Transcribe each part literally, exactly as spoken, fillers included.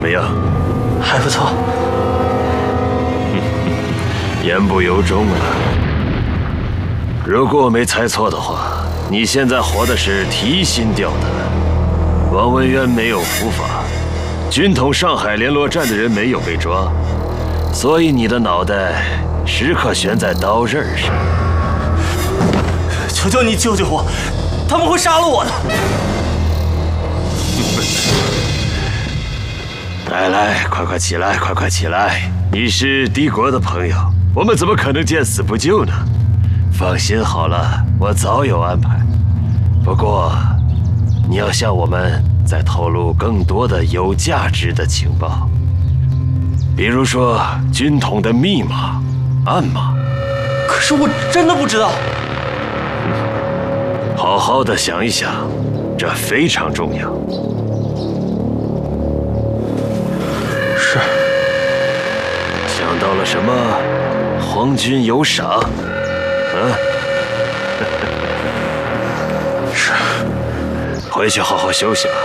怎么样？ 还不错。 言不由衷啊。如果我没猜错的话，你现在活的是提心吊胆。王文渊没有伏法，军统上海联络站的人没有被抓，所以你的脑袋时刻悬在刀刃上。 求求你救救我，他们会杀了我的。 来来，快快起来，快快起来！你是敌国的朋友，我们怎么可能见死不救呢？放心好了，我早有安排。不过，你要向我们再透露更多的有价值的情报，比如说军统的密码、暗码。 可是我真的不知道。 好好的想一想，这非常重要。 是。 想到了什么？皇军有赏。嗯。 是。 回去好好休息吧。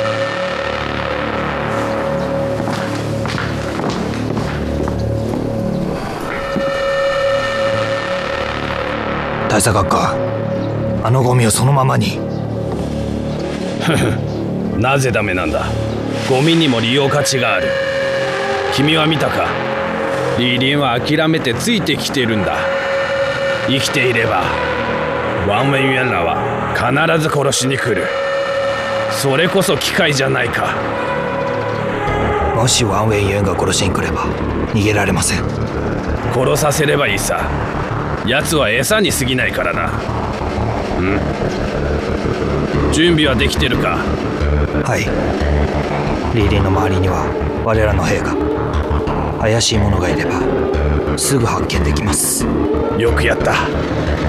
大佐閣下、あのゴミをそのままに。 ふふ、なぜダメなんだ。ゴミにも利用価値がある。君は見たか。リーリンは諦めてついてきてるんだ。生きていればワン・ウェン・ユンらは必ず殺しに来る。それこそ機械じゃないか。 もしワン・ウェイ・ユンが殺しに来れば逃げられません。 殺させればいいさ。奴は餌に過ぎないからな。ん？準備はできてるか？ はい。リーリンの周りには我らの兵が。怪しい者がいればすぐ発見できます。 よくやった。